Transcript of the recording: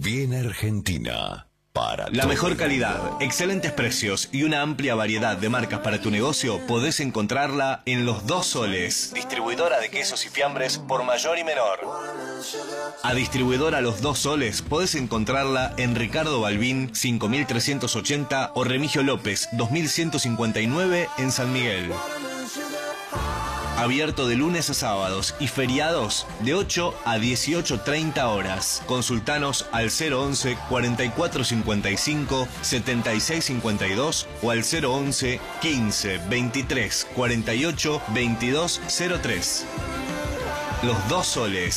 Viene Argentina. Para la mejor todo. calidad, excelentes precios y una amplia variedad de marcas para tu negocio podés encontrarla en Los Dos Soles, distribuidora de quesos y fiambres por mayor y menor. A distribuidora Los Dos Soles podés encontrarla en Ricardo Balbín 5380 o Remigio López 2159 en San Miguel. Abierto de lunes a sábados y feriados de 8 a 18:30 horas. Consultanos al 011 4455 7652 o al 011 15 23 48 2203. Los Dos Soles.